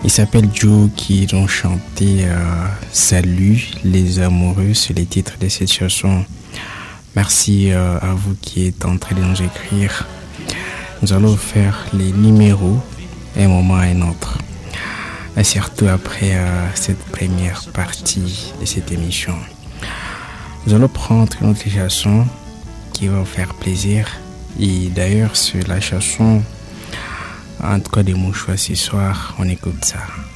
Il s'appelle Joe qui ont chanté Salut les amoureux, c'est les titres de cette chanson. Merci à vous qui êtes en train de nous écrire. Nous allons faire les numéros un moment à un autre. Et surtout après cette première partie de cette émission. Nous allons prendre une autre chanson qui va vous faire plaisir. Et d'ailleurs, c'est la chanson, en tout cas de mon choix ce soir, on écoute ça.